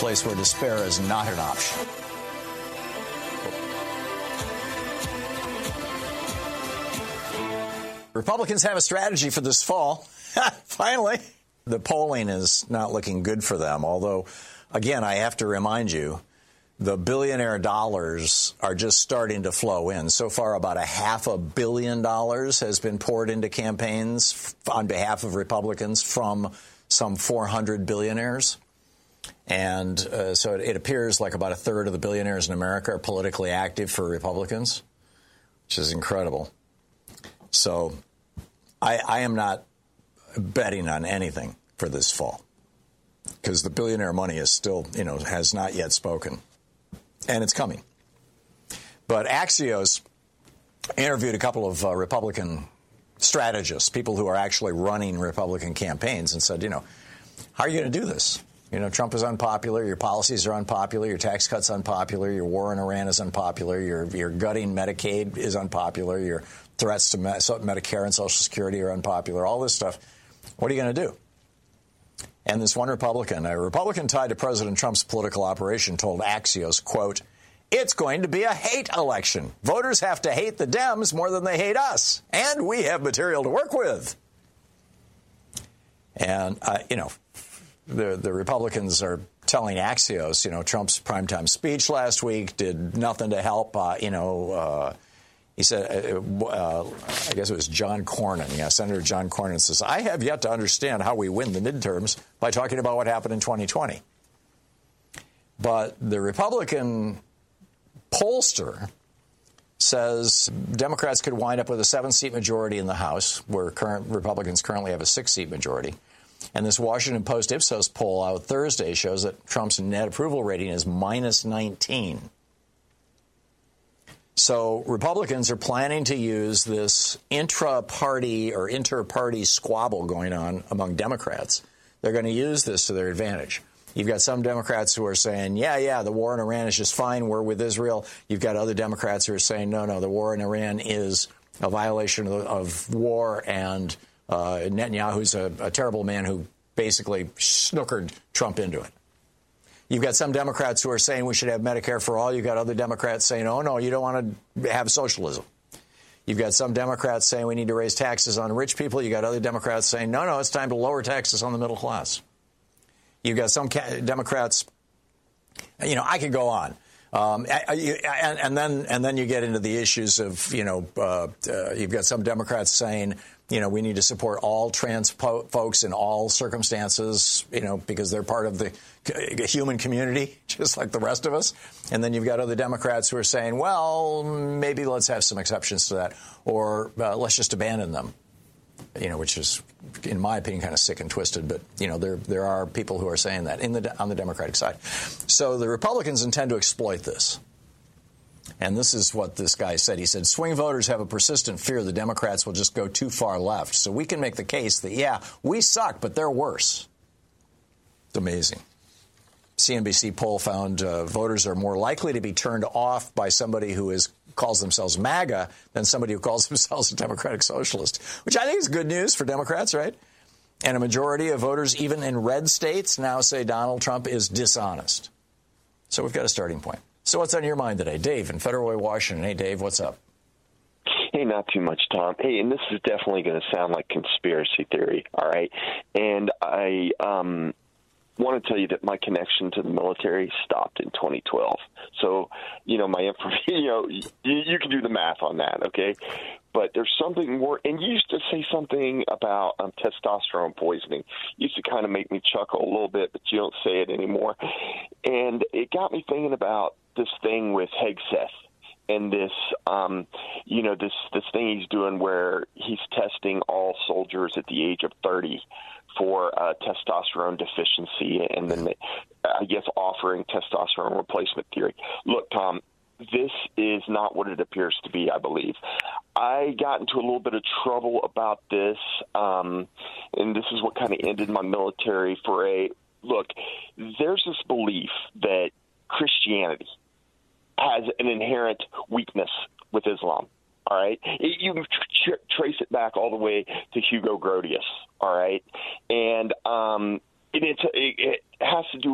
place where despair is not an option. Republicans have a strategy for this fall. Finally. The polling is not looking good for them, although, again, I have to remind you, the billionaire dollars are just starting to flow in. So far, about $500 million has been poured into campaigns on behalf of Republicans from some 400 billionaires. And so it appears like about a third of the billionaires in America are politically active for Republicans, which is incredible. So I am not betting on anything for this fall because the billionaire money is still, has not yet spoken. And it's coming. But Axios interviewed a couple of Republican strategists, people who are actually running Republican campaigns, and said, how are you going to do this? Trump is unpopular. Your policies are unpopular. Your tax cuts unpopular. Your war in Iran is unpopular. Your gutting Medicaid is unpopular. Your threats to Medicare and Social Security are unpopular. All this stuff. What are you going to do? And this one Republican, a Republican tied to President Trump's political operation, told Axios, quote, "It's going to be a hate election. Voters have to hate the Dems more than they hate us. And we have material to work with." And, the Republicans are telling Axios, Trump's primetime speech last week did nothing to help, he said, I guess it was John Cornyn. Yeah, Senator John Cornyn says, "I have yet to understand how we win the midterms by talking about what happened in 2020. But the Republican pollster says Democrats could wind up with a 7-seat majority in the House, where Republicans currently have a 6-seat majority. And this Washington Post Ipsos poll out Thursday shows that Trump's net approval rating is minus 19. So Republicans are planning to use this intra-party or inter-party squabble going on among Democrats. They're going to use this to their advantage. You've got some Democrats who are saying, yeah, the war in Iran is just fine. We're with Israel. You've got other Democrats who are saying, no, the war in Iran is a violation of war, and Netanyahu's a terrible man who basically snookered Trump into it. You've got some Democrats who are saying we should have Medicare for all. You've got other Democrats saying, oh, no, you don't want to have socialism. You've got some Democrats saying we need to raise taxes on rich people. You've got other Democrats saying, no, it's time to lower taxes on the middle class. You've got some Democrats, I could go on. And then you get into the issues of, you've got some Democrats saying, we need to support all trans folks in all circumstances, because they're part of the human community, just like the rest of us. And then you've got other Democrats who are saying, well, maybe let's have some exceptions to that, or let's just abandon them, which is, in my opinion, kind of sick and twisted. But, there are people who are saying that on the Democratic side. So the Republicans intend to exploit this. And this is what this guy said. He said, swing voters have a persistent fear the Democrats will just go too far left. So we can make the case that, yeah, we suck, but they're worse. It's amazing. CNBC poll found voters are more likely to be turned off by somebody who calls themselves MAGA than somebody who calls themselves a Democratic Socialist, which I think is good news for Democrats, right? And a majority of voters, even in red states, now say Donald Trump is dishonest. So we've got a starting point. So what's on your mind today? Dave in Federal Way, Washington. Hey, Dave, what's up? Hey, not too much, Tom. Hey, and this is definitely going to sound like conspiracy theory, all right? And I want to tell you that my connection to the military stopped in 2012. So, my information, you can do the math on that, okay? But there's something more, and you used to say something about testosterone poisoning. Used to kind of make me chuckle a little bit, but you don't say it anymore. And it got me thinking about this thing with Hegseth and this, this thing he's doing where he's testing all soldiers at the age of 30 for testosterone deficiency, and then I guess offering testosterone replacement theory. Look, Tom, this is not what it appears to be, I believe. I got into a little bit of trouble about this, and this is what kind of ended my military foray. Look, there's this belief that Christianity has an inherent weakness with Islam. All right, you trace it back all the way to Hugo Grotius. All right, and it has to do